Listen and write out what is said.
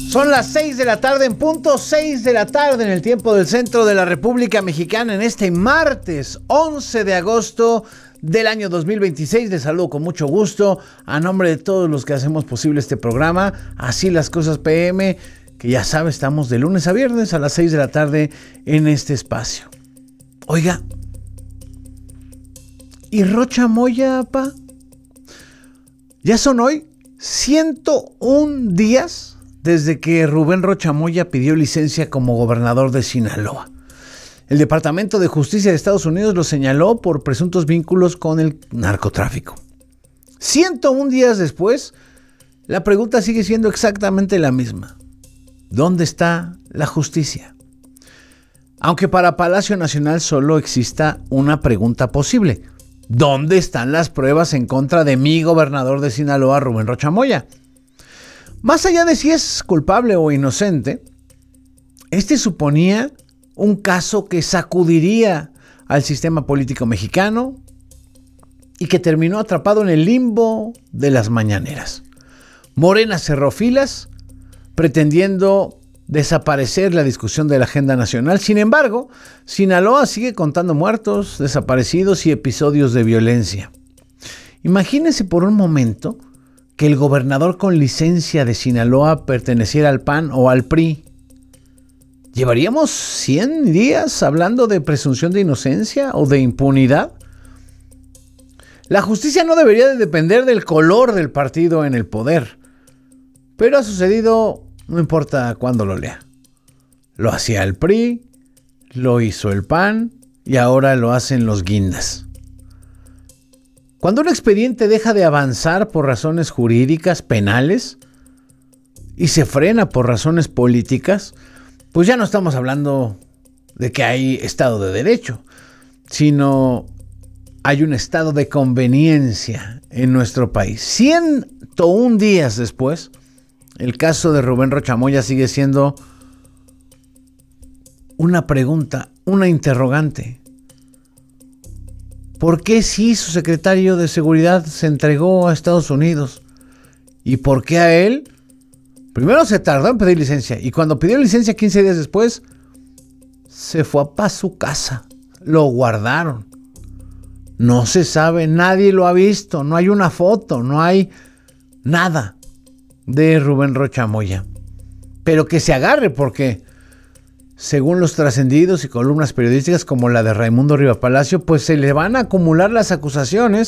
Son las 6 de la tarde en punto, 6 de la tarde en el tiempo del centro de la República Mexicana en este martes 11 de agosto del año 2026. Les saludo con mucho gusto a nombre de todos los que hacemos posible este programa, Así las Cosas PM, que ya sabe, estamos de lunes a viernes a las 6 de la tarde en este espacio. Oiga, ¿y Rocha Moya, pa? Ya son hoy 101 días desde que Rubén Rocha Moya pidió licencia como gobernador de Sinaloa. El Departamento de Justicia de Estados Unidos lo señaló por presuntos vínculos con el narcotráfico. 101 días después, la pregunta sigue siendo exactamente la misma. ¿Dónde está la justicia? Aunque para Palacio Nacional solo exista una pregunta posible. ¿Dónde están las pruebas en contra de mi gobernador de Sinaloa, Rubén Rocha Moya? Más allá de si es culpable o inocente, este suponía un caso que sacudiría al sistema político mexicano y que terminó atrapado en el limbo de las mañaneras. Morena cerró filas, pretendiendo desaparecer la discusión de la agenda nacional. Sin embargo, Sinaloa sigue contando muertos, desaparecidos y episodios de violencia. Imagínense por un momento que el gobernador con licencia de Sinaloa perteneciera al PAN o al PRI. ¿Llevaríamos 100 días hablando de presunción de inocencia o de impunidad? La justicia no debería de depender del color del partido en el poder, pero ha sucedido, no importa cuándo lo lea. Lo hacía el PRI, lo hizo el PAN y ahora lo hacen los guindas. Cuando un expediente deja de avanzar por razones jurídicas, penales, y se frena por razones políticas, pues ya no estamos hablando de que hay Estado de Derecho, sino hay un estado de conveniencia en nuestro país. 101 días después, el caso de Rubén Rocha Moya sigue siendo una pregunta, una interrogante. ¿Por qué sí su secretario de Seguridad se entregó a Estados Unidos? ¿Y por qué a él? Primero se tardó en pedir licencia y cuando pidió licencia 15 días después, se fue a su casa. Lo guardaron. No se sabe, nadie lo ha visto, no hay una foto, no hay nada de Rubén Rocha Moya. Pero que se agarre porque, según los trascendidos y columnas periodísticas como la de Raimundo Rivapalacio, pues se le van a acumular las acusaciones